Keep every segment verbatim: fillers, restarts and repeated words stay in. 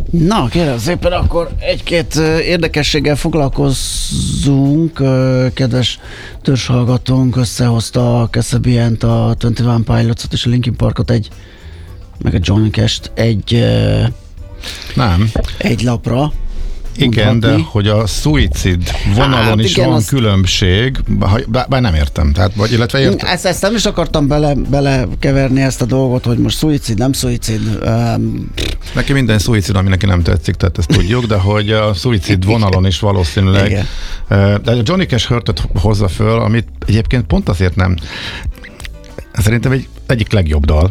Na, kérem szépen, akkor egy-két érdekességgel foglalkozzunk. Kedves törzshallgatónk összehozta a Kasabian-t, a huszonegy Pilots-ot és a Linkin Parkot egy, meg a Johnny Cash-t egy, Nem. egy lapra. Igen, mondhatni. de hogy a szuicid vonalon hát, is igen, van az... különbség, bár nem értem, tehát, vagy, illetve értem. Ezt, ezt nem is akartam bele, bele keverni ezt a dolgot, hogy most szuicid, nem szuicid. Um... Neki minden szuicid, ami neki nem tetszik, tehát ezt tudjuk, de hogy a szuicid vonalon is valószínűleg. Igen. De a Johnny Cash Hurt-öt hozza föl, amit egyébként pont azért nem. Szerintem egy egyik legjobb dal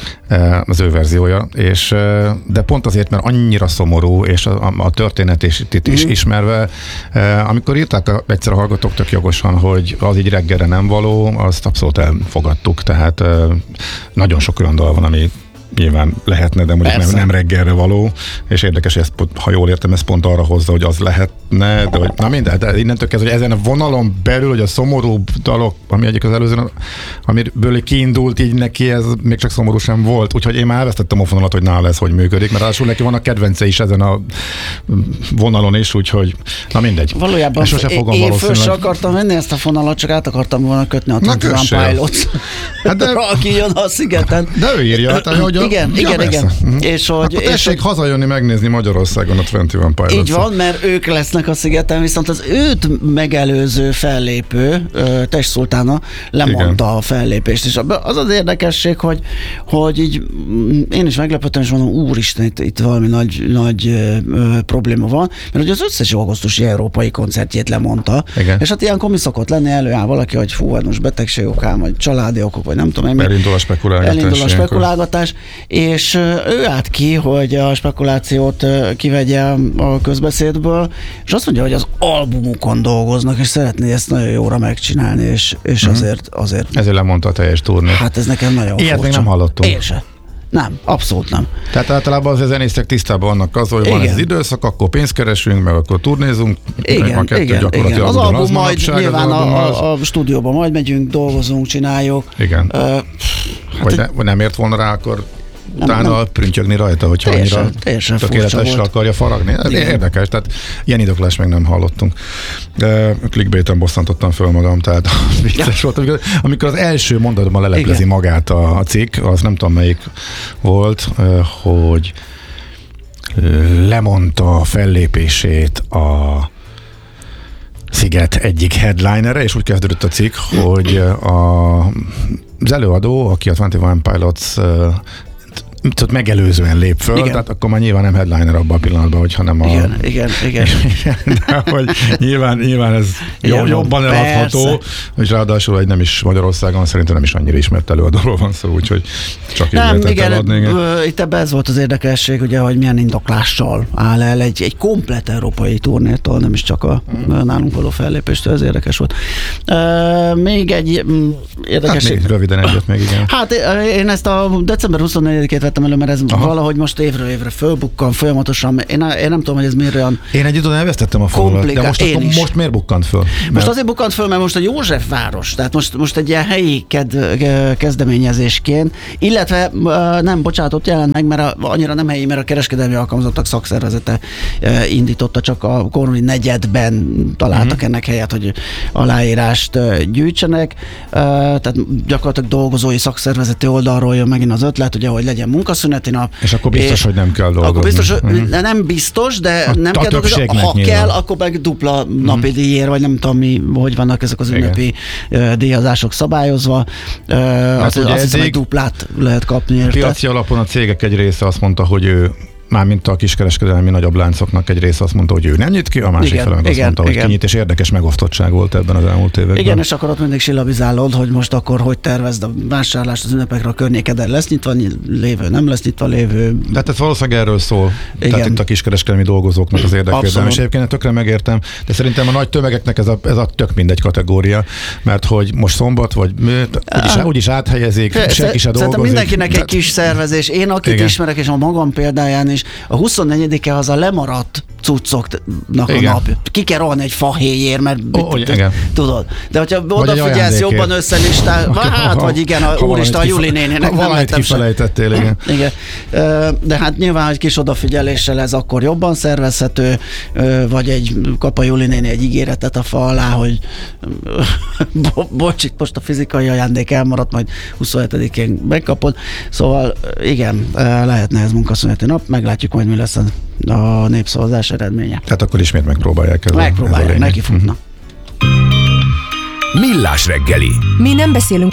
az ő verziója, és, de pont azért, mert annyira szomorú, és a, a történetét is mm. ismerve, amikor írták a, egyszer a hallgatók tök jogosan, hogy az így reggelre nem való, azt abszolút elfogadtuk, tehát nagyon sok olyan dal van, ami nyilván lehetne, de mondjuk nem, nem reggelre való, és érdekes, hogy ezt, ha jól értem, ez pont arra hozza, hogy az lehetne, de hogy na minden, de innentől kezdve, hogy ezen a vonalon belül, hogy a szomorú dalok, ami egyik az előző, amiből kiindult így neki, ez még csak szomorú sem volt, úgyhogy én már elvesztettem a fonalat, hogy nála ez hogy működik, mert ráadásul neki vannak kedvence is ezen a vonalon is, úgyhogy na mindegy. Valójában én föl se akartam venni ezt a fonalat, csak át akartam volna kötni a huszonegy Pilots, hát de, aki jön a szigeten. De ő írja, hát, hogy igen, ja, igen, igen. Uh-huh. És hogy, akkor tessék és hazajönni megnézni Magyarországon a huszonegy Pilots. Így van, mert ők lesznek a szigeten, viszont az őt megelőző fellépő, Test Szultána lemondta igen. a fellépést, és az az érdekesség, hogy, hogy így én is meglepődtem, és mondom, úristen, itt, itt valami nagy, nagy ö, probléma van, mert hogy az összes augusztusi európai koncertjét lemondta, igen. és hát ilyenkor mi szokott lenni, előáll valaki, hogy fú, hát most betegség okán, vagy családi okok, vagy nem tudom én. Elindul a spekulálgatás. Elindul a spekulálgatás, és ő állt ki, hogy a spekulációt kivegye a közbeszédből, és azt mondja, hogy az albumukon dolgoznak, és szeretné ezt nagyon jóra megcsinálni, és, és mm-hmm. azért, azért... Ezért lemondta a teljes turnét. Hát ez nekem nagyon ilyet furcsa. Még nem hallottunk. Én se. Nem, abszolút nem. Tehát általában az zenészek tisztában vannak az, hogy van ez az időszak, akkor pénzt keresünk, meg akkor turnézunk. Igen, a kettő igen, igen. Az album az majd nyilván a, a, a stúdióban majd megyünk, dolgozunk, csináljuk. Igen. Uh, hát vagy, ne, vagy nem ért volna rá, akkor utána prüntjögni rajta, hogyha teljesen, annyira teljesen tökéletesre akarja faragni. Ez érdekes, tehát ilyen indoklást még nem hallottunk. Clickbaiten bosszantottam föl magam, tehát vicces ja. volt. Amikor az első mondatban leleplezi igen. magát a, a cikk, az nem tudom melyik volt, hogy lemondta a fellépését a Sziget egyik headlinere, és úgy kezdődött a cikk, hogy a, az előadó, aki a huszonegy Pilots tudod, megelőzően lép föl, igen. tehát akkor már nyilván nem headliner abban a pillanatban, hogyha nem a... Igen, igen, igen. De hogy nyilván, nyilván ez igen, jobban eladható, és ráadásul, hogy nem is Magyarországon, szerintem nem is annyira ismert előadóról van szó, úgyhogy csak így nem, lehetett eladni. Igen, itt ebben ez volt az érdekesség, ugye, hogy milyen indoklással áll el egy, egy komplet európai turnétól, nem is csak a mm. nálunk való fellépéstől, ez érdekes volt. Uh, még egy um, érdekesség. Hát még röviden egyet még, igen. Hát én ezt a december huszonnegyedikét vettem elő, mert ez aha. valahogy most évről évre fölbukkan folyamatosan. Én, én nem tudom, hogy ez miért olyan Én egy időn elvesztettem a fonalat, de most, akkor, most miért bukkant föl? Mert... Most azért bukkant föl, mert most a Józsefváros, tehát most, most egy ilyen helyi ked, kezdeményezésként, illetve nem, bocsánat, ott jelent meg, mert a, annyira nem helyi, mert a kereskedelmi alkalmazottak szakszervezete indította, csak a Korvin negyedben találtak uh-huh. ennek helyet, hogy aláírást gyűjtsenek. Tehát gyakorlatilag dolgozói szakszervezeti oldalról jön megint az ötlet, ugye, hogy legyen munkaszüneti nap. És akkor biztos, és hogy nem kell dolgozni. Akkor biztos, uh-huh. nem biztos, de a, nem a kell dolgozni. Ha nyilván. kell, akkor meg dupla uh-huh. napi díjért, vagy nem tudom mi, hogy vannak ezek az ünnepi uh, díjazások szabályozva. Uh, azt azt hiszem, hogy duplát lehet kapni érte. Piaci alapon a cégek egy része azt mondta, hogy ő mármint a kiskereskedelmi nagyobb láncoknak egy része azt mondta, hogy ő nem nyit ki, a másik fele meg azt mondta, hogy igen. kinyit, és érdekes megosztottság volt ebben az elmúlt években. Igen, és akkor ott mindig sillabizálod, hogy most akkor hogy tervezd a vásárlást az ünnepekre, a környékeden lesz nyitva lévő, nem lesz nyitva lévő. De hát ez valószínűleg erről szól. Igen. Tehát itt a kiskereskedelmi dolgozóknak az érdekvédelme. És egyébként tökre megértem, de szerintem a nagy tömegeknek ez a, ez a tök mindegy kategória, mert hogy most szombat, vagy úgyis, úgyis áthelyezik, senki se dolgozik. Szerintem mindenkinek egy kis szervezés. Én akit igen. ismerek, és a magam példáján is, a huszonnegyedike az a lemaradt cuccoknak igen. a nap. Ki kell rohanni egy fahéjért, mert oh, igen. tudod. De hogyha odafigyelsz, jobban összelistál, hát vagy igen, a úristen, a Juli nénének nem lehettem kifelejtettél, igen. igen. De hát nyilván egy kis odafigyeléssel ez akkor jobban szervezhető, vagy egy kap a Juli néni egy ígéretet a fa alá, hogy bocs, itt most a fizikai ajándék elmaradt, majd huszonhetedikén megkapod. Szóval igen, lehetne ez munkaszüneti nap, meglátjuk majd mi lesz a népszavazás eredménye. Tehát akkor ismét megpróbálják ezzel. Megpróbálják, neki futnak. Millás reggeli. Mi nem beszélünk